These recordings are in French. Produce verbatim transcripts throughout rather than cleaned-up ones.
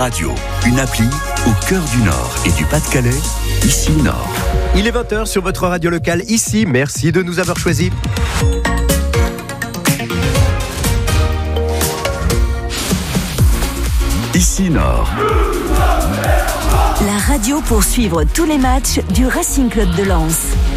Radio, une appli au cœur du Nord et du Pas-de-Calais, ici Nord. Il est vingt heures sur votre radio locale ici. Merci de nous avoir choisis. Ici Nord. La radio pour suivre tous les matchs du Racing Club de Lens.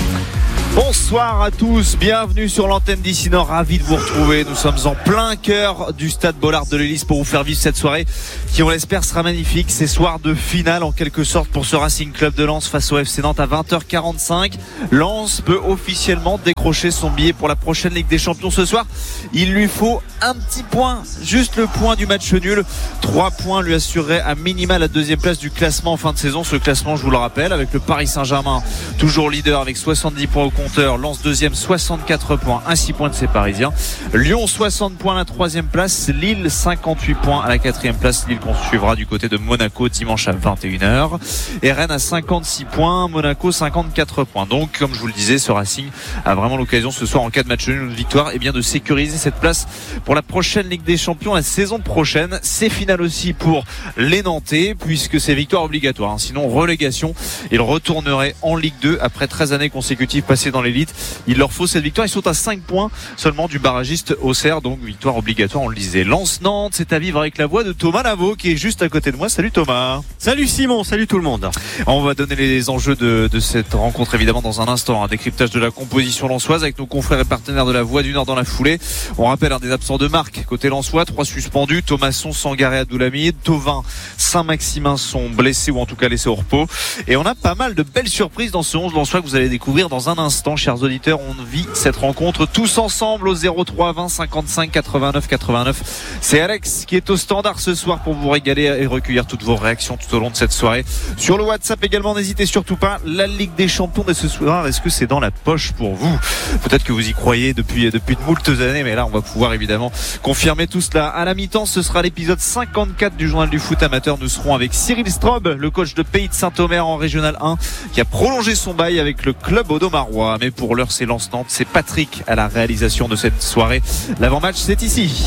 Bonsoir à tous, bienvenue sur l'antenne d'Ici Nord, ravi de vous retrouver. Nous sommes en plein cœur du stade Bollard de l'Hélice pour vous faire vivre cette soirée qui, on l'espère, sera magnifique. C'est soir de finale en quelque sorte pour ce Racing Club de Lens face au F C Nantes à vingt heures quarante-cinq. Lens peut officiellement décrocher son billet pour la prochaine Ligue des Champions ce soir. Il lui faut un petit point, juste le point du match nul. Trois points lui assureraient à minima la deuxième place du classement en fin de saison. Ce classement, je vous le rappelle, avec le Paris Saint-Germain toujours leader avec soixante-dix points au compte. Lens deuxième, soixante-quatre points, un six points de ses Parisiens. Lyon soixante points à la troisième place. Lille cinquante-huit points à la quatrième place. Lille qu'on suivra du côté de Monaco dimanche à vingt et une heures. Et Rennes à cinquante-six points. Monaco cinquante-quatre points. Donc, comme je vous le disais, ce Racing a vraiment l'occasion ce soir en cas de match nul ou de victoire, et bien de sécuriser cette place pour la prochaine Ligue des Champions la saison prochaine. C'est final aussi pour les Nantais puisque c'est victoire obligatoire. Hein. Sinon, relégation. Ils retourneraient en Ligue deux après treize années consécutives passées dans l'élite. Il leur faut cette victoire. Ils sont à cinq points seulement du barragiste Auxerre, donc victoire obligatoire, on le disait. Lens-Nantes, c'est à vivre avec la voix de Thomas Lavaux qui est juste à côté de moi. Salut Thomas. Salut Simon, salut tout le monde. On va donner les enjeux de, de cette rencontre évidemment dans un instant. Un décryptage de la composition lensoise avec nos confrères et partenaires de la Voix du Nord dans la foulée. On rappelle un des absents de marque côté lensois, trois suspendus, Thomasson, Sangaré, Abdoulhamid, Thauvin, Saint-Maximin sont blessés ou en tout cas laissés au repos. Et on a pas mal de belles surprises dans ce onze lensois que vous allez découvrir dans un instant. Chers auditeurs, on vit cette rencontre tous ensemble au zéro trois vingt cinquante-cinq quatre-vingt-neuf quatre-vingt-neuf. C'est Alex qui est au standard ce soir pour vous régaler et recueillir toutes vos réactions tout au long de cette soirée. Sur le WhatsApp également, n'hésitez surtout pas. La Ligue des Champions de ce soir, est-ce que c'est dans la poche pour vous? Peut-être que vous y croyez depuis, depuis de moultes années, mais là on va pouvoir évidemment confirmer tout cela. À la mi-temps, ce sera l'épisode cinquante-quatre du journal du foot amateur. Nous serons avec Cyril Straub, le coach de Pays de Saint-Omer en Régional un, qui a prolongé son bail avec le club audomarois. Mais pour l'heure, c'est Lens-Nantes. C'est Patrick à la réalisation de cette soirée. L'avant-match, c'est ici.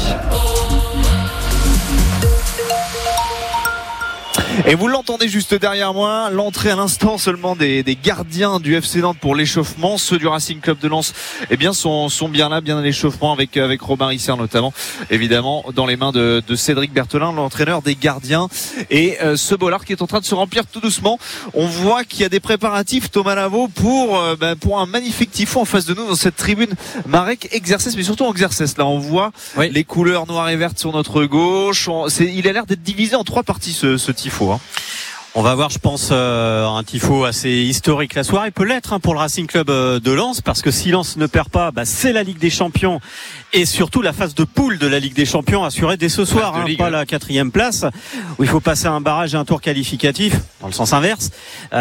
Et vous l'entendez juste derrière moi, l'entrée à l'instant seulement des, des gardiens du F C Nantes pour l'échauffement. Ceux du Racing Club de Lens, eh bien, sont, sont bien là, bien à l'échauffement avec, avec Robin Risser notamment, évidemment, dans les mains de, de Cédric Berthelin, l'entraîneur des gardiens. Et euh, ce Bollard qui est en train de se remplir tout doucement. On voit qu'il y a des préparatifs, Thomas Lavaux, pour, euh, bah, pour un magnifique tifo en face de nous dans cette tribune Marek Exercès, mais surtout en Exercès. Là, on voit oui. les couleurs noires et vertes sur notre gauche. On, c'est, il a l'air d'être divisé en trois parties, ce, ce tifo. Hein. On va avoir, je pense, euh, un tifo assez historique. La soirée peut l'être hein, pour le Racing Club euh, de Lens, parce que si Lens ne perd pas, bah, c'est la Ligue des Champions et surtout la phase de poule de la Ligue des Champions assurée dès ce soir, hein, pas la quatrième place où il faut passer un barrage et un tour qualificatif dans le sens inverse.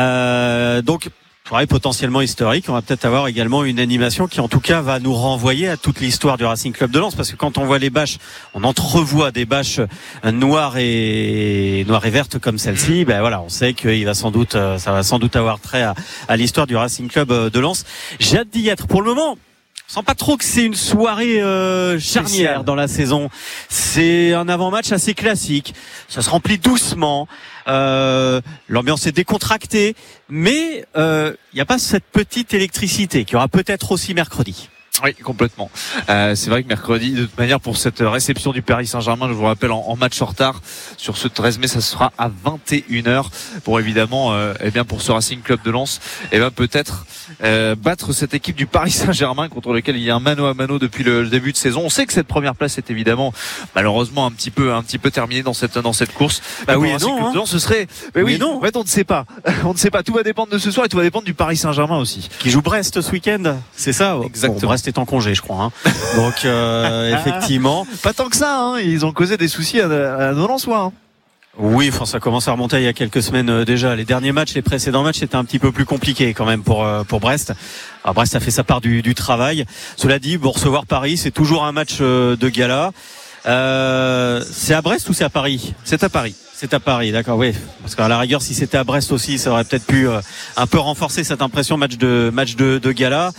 Euh, donc soirée potentiellement historique. On va peut-être avoir également une animation qui en tout cas va nous renvoyer à toute l'histoire du Racing Club de Lens, parce que quand on voit les bâches, on entrevoit des bâches noires et noires et vertes comme celle-ci. Ben voilà, on sait qu'il va sans doute, ça va sans doute avoir trait à, à l'histoire du Racing Club de Lens. J'ai hâte d'y être. Pour le moment, je sens pas trop que c'est une soirée euh, charnière dans la saison. C'est un avant-match assez classique. Ça se remplit doucement. Euh, l'ambiance est décontractée, mais il euh, n'y a pas cette petite électricité qu'il y aura peut-être aussi mercredi. Oui, complètement. Euh, c'est vrai que mercredi, de toute manière, pour cette réception du Paris Saint-Germain, je vous rappelle, en, en match en retard, sur ce treize mai, ça sera à vingt et une heures pour évidemment, euh, eh bien, pour ce Racing Club de Lens, eh bien, peut-être euh, battre cette équipe du Paris Saint-Germain contre lequel il y a un mano à mano depuis le, le début de saison. On sait que cette première place est évidemment, malheureusement, un petit peu, un petit peu terminée dans cette dans cette course. Bah oui, non, hein. Ce serait, mais oui, oui, non. En fait, on ne sait pas. On ne sait pas. Tout va dépendre de ce soir et tout va dépendre du Paris Saint-Germain aussi. Qui joue Brest ce week-end, c'est ça. Exactement. Bon, Brest est en congé, je crois. Hein. Donc euh, effectivement, pas tant que ça. Hein. Ils ont causé des soucis à, à nos Lensois. Hein. Oui, enfin, ça commence à remonter il y a quelques semaines euh, déjà. Les derniers matchs, les précédents matchs, c'était un petit peu plus compliqué quand même pour euh, pour Brest. Alors Brest a fait sa part du, du travail. Cela dit, pour recevoir Paris, c'est toujours un match euh, de gala. Euh, c'est à Brest ou c'est à Paris ? C'est à Paris. C'est à Paris, d'accord, oui. Parce qu'à la rigueur, si c'était à Brest aussi, ça aurait peut-être pu euh, un peu renforcer cette impression match de match de, de gala.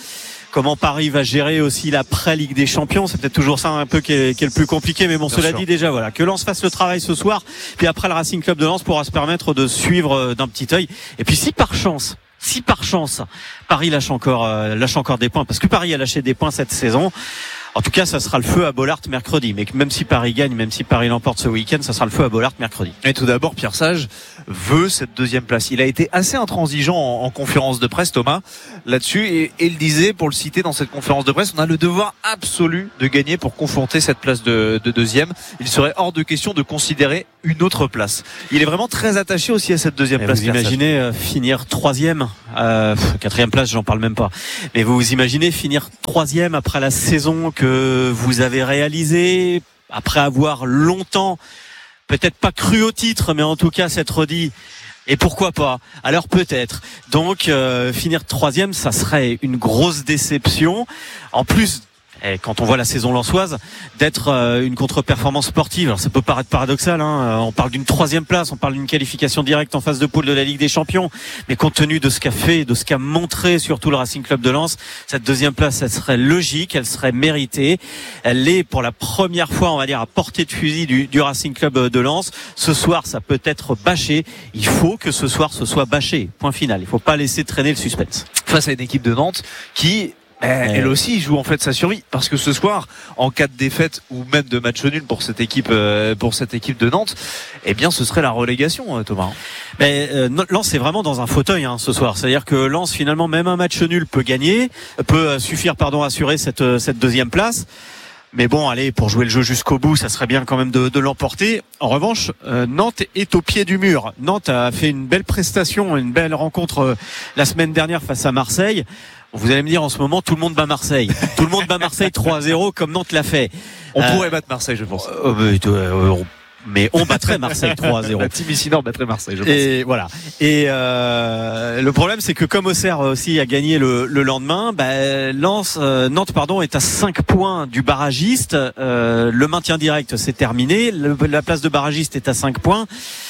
comment Paris va gérer aussi l'après-Ligue des Champions. C'est peut-être toujours ça un peu qui est, qui est le plus compliqué, mais bon, Bien cela sûr. dit déjà, voilà, que Lens fasse le travail ce soir, puis après le Racing Club de Lens pourra se permettre de suivre d'un petit œil. Et puis si par chance, si par chance, Paris lâche encore, euh, lâche encore des points, parce que Paris a lâché des points cette saison. En tout cas, ça sera le feu à Bollaert mercredi. Mais même si Paris gagne, même si Paris l'emporte ce week-end, ça sera le feu à Bollaert mercredi. Et tout d'abord, Pierre Sage veut cette deuxième place. Il a été assez intransigeant en, en conférence de presse, Thomas, là-dessus. Et, et il disait, pour le citer dans cette conférence de presse, on a le devoir absolu de gagner pour confronter cette place de, de deuxième. Il serait hors de question de considérer une autre place. Il est vraiment très attaché aussi à cette deuxième Et place. Vous imaginez euh, finir troisième, euh, quatrième place, j'en parle même pas. Mais vous vous imaginez finir troisième après la saison que vous avez réalisée, après avoir longtemps, peut-être pas cru au titre, mais en tout cas s'être dit, et pourquoi pas? Alors peut-être. Donc euh, finir troisième, ça serait une grosse déception. En plus, et quand on voit la saison lensoise, d'être euh, une contre-performance sportive. Alors ça peut paraître paradoxal, hein. On parle d'une troisième place, on parle d'une qualification directe en phase de poule de la Ligue des Champions, mais compte tenu de ce qu'a fait, de ce qu'a montré surtout le Racing Club de Lens, cette deuxième place, elle serait logique, elle serait méritée. Elle est pour la première fois, on va dire, à portée de fusil du, du Racing Club de Lens. Ce soir, ça peut être bâché. Il faut que ce soir, ce soit bâché. Point final. Il ne faut pas laisser traîner le suspense. Face à une équipe de Nantes qui... Elle aussi joue en fait sa survie, parce que ce soir, en cas de défaite ou même de match nul pour cette équipe, euh, pour cette équipe de Nantes, eh bien, ce serait la relégation, Thomas. Mais euh, Lens est vraiment dans un fauteuil hein, ce soir. C'est-à-dire que Lens, finalement, même un match nul peut gagner, peut suffire, pardon, à assurer cette cette deuxième place. Mais bon, allez, pour jouer le jeu jusqu'au bout, ça serait bien quand même de, de l'emporter. En revanche, euh, Nantes est au pied du mur. Nantes a fait une belle prestation, une belle rencontre euh, la semaine dernière face à Marseille. Vous allez me dire, en ce moment, tout le monde bat Marseille. Tout le monde bat Marseille trois à zéro comme Nantes l'a fait. On euh, pourrait battre Marseille, je pense. Euh, mais, euh, mais on battrait Marseille trois à zéro. La team ici Nord battrait Marseille, je pense. Et voilà. Et euh, le problème, c'est que comme Auxerre aussi a gagné le, le lendemain, bah, Lens, euh, Nantes, pardon, est à cinq points du barragiste. Euh, le maintien direct, c'est terminé. Le, la place de barragiste est à cinq points.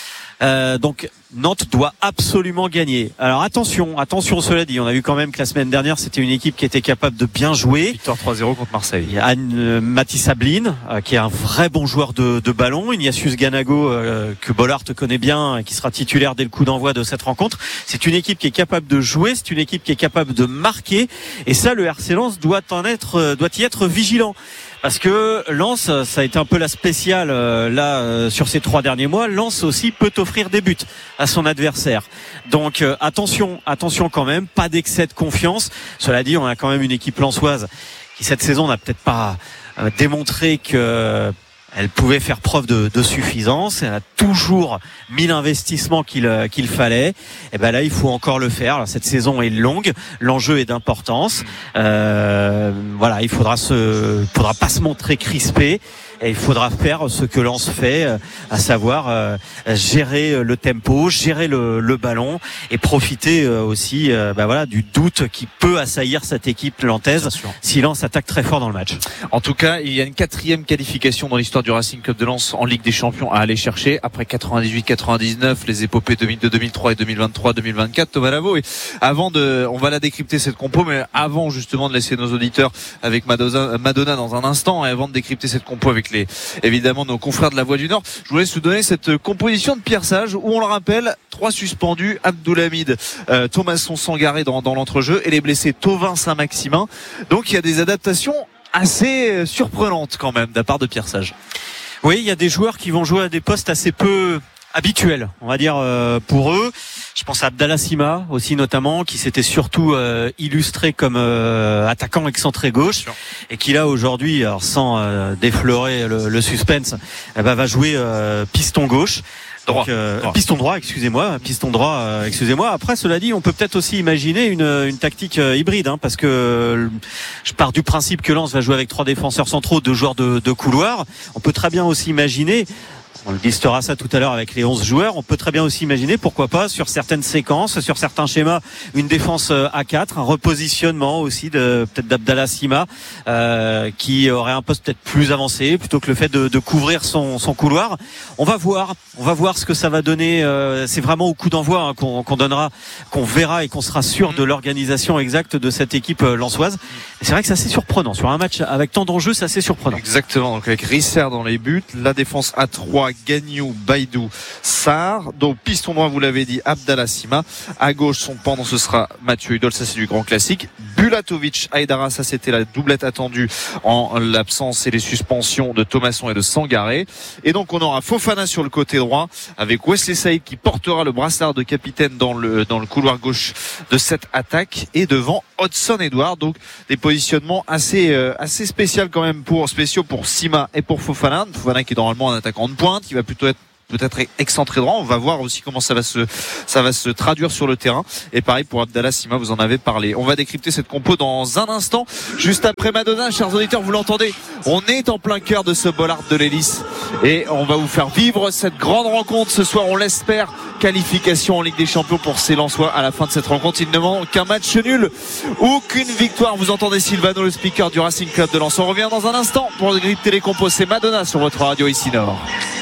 Euh, donc Nantes doit absolument gagner. Alors attention, attention, cela dit, on a vu quand même que la semaine dernière c'était une équipe qui était capable de bien jouer. Victoire trois zéro contre Marseille. Il y a Anne euh, Mathis Ablin euh, qui est un vrai bon joueur de, de ballon. Ignatius Ganago euh, que Bollaert connaît bien, qui sera titulaire dès le coup d'envoi de cette rencontre. C'est une équipe qui est capable de jouer, c'est une équipe qui est capable de marquer. Et ça, le R C Lens doit en être, euh, doit y être vigilant. Parce que Lens, ça a été un peu la spéciale euh, là euh, sur ces trois derniers mois. Lens aussi peut offrir des buts à son adversaire. Donc euh, attention, attention quand même, pas d'excès de confiance. Cela dit, on a quand même une équipe lensoise qui cette saison n'a peut-être pas euh, démontré que elle pouvait faire preuve de, de suffisance. Elle a toujours mis l'investissement qu'il, qu'il fallait. Et ben là, il faut encore le faire. Alors, cette saison est longue, l'enjeu est d'importance. Euh, voilà, il faudra se, faudra pas se montrer crispé. Et il faudra faire ce que Lens fait, à savoir euh, gérer le tempo, gérer le, le ballon et profiter euh, aussi, euh, bah voilà, du doute qui peut assaillir cette équipe nantaise si Lens attaque très fort dans le match. En tout cas, il y a une quatrième qualification dans l'histoire du Racing Club de Lens en Ligue des Champions à aller chercher après quatre-vingt-dix-huit quatre-vingt-dix-neuf, les épopées deux mille deux, deux mille trois et deux mille vingt-trois deux mille vingt-quatre. Thomas Lavaux, et avant de, on va la décrypter cette compo, mais avant justement de laisser nos auditeurs avec Madonna, Madonna dans un instant, et avant de décrypter cette compo avec les, évidemment, nos confrères de la Voix du Nord, je voulais vous donner cette composition de Pierre Sage où on le rappelle, trois suspendus, Abdoulhamid, euh, Thomasson Sangaré dans, dans l'entrejeu et les blessés Thauvin, Saint-Maximin. Donc il y a des adaptations assez surprenantes quand même de la part de Pierre Sage. Oui, il y a des joueurs qui vont jouer à des postes assez peu habituel, on va dire, euh, pour eux. Je pense à Abdallah Sima aussi notamment, qui s'était surtout euh, illustré comme euh, attaquant excentré gauche et qui là aujourd'hui, alors sans euh, déflorer le, le suspense, eh ben, va jouer euh, piston gauche. Droit. Donc, euh, droit. Piston droit, excusez-moi, piston droit, euh, excusez-moi. Après, cela dit, on peut peut-être aussi imaginer une, une tactique euh, hybride, hein, parce que euh, je pars du principe que Lens va jouer avec trois défenseurs centraux, deux joueurs de, de couloir. On peut très bien aussi imaginer On listera ça tout à l'heure avec les onze joueurs. On peut très bien aussi imaginer, pourquoi pas, sur certaines séquences, sur certains schémas, une défense à quatre, un repositionnement aussi de peut-être d'Abdallah Sima, euh, qui aurait un poste peut-être plus avancé plutôt que le fait de, de couvrir son, son couloir. On va voir, on va voir ce que ça va donner. Euh, c'est vraiment au coup d'envoi hein, qu'on, qu'on donnera, qu'on verra et qu'on sera sûr de l'organisation exacte de cette équipe lensoise. Et c'est vrai que c'est assez surprenant sur un match avec tant d'enjeux, c'est assez surprenant. Exactement. Donc avec Risser dans les buts, la défense à trois. Gagnou, Baïdou, Sarr. Donc piston droit, vous l'avez dit, Abdallah Sima. À gauche, son pendant, ce sera Mathieu Hudol, ça c'est du grand classique. Bulatovic, Aïdara, ça c'était la doublette attendue en l'absence et les suspensions de Thomasson et de Sangaré. Et donc on aura Fofana sur le côté droit avec Wesley Saïd qui portera le brassard de capitaine dans le dans le couloir gauche de cette attaque et devant Hudson Edouard. Donc des positionnements assez euh, assez spéciaux quand même pour spéciaux pour Sima et pour Fofana. Fofana qui est normalement un attaquant de pointe, qui va plutôt être peut-être excentré droit. On va voir aussi comment ça va se ça va se traduire sur le terrain. Et pareil pour Abdallah Sima, vous en avez parlé. On va décrypter cette compo dans un instant, juste après Madonna. Chers auditeurs, vous l'entendez, on est en plein cœur de ce Bollard de l'Hélice et on va vous faire vivre cette grande rencontre ce soir, on l'espère. Qualification en Ligue des Champions pour ces Lensois à la fin de cette rencontre. Il ne manque qu'un match nul ou qu'une victoire. Vous entendez Silvano, le speaker du Racing Club de Lens. On revient dans un instant pour décrypter les compos. C'est Madonna sur votre radio ici Nord.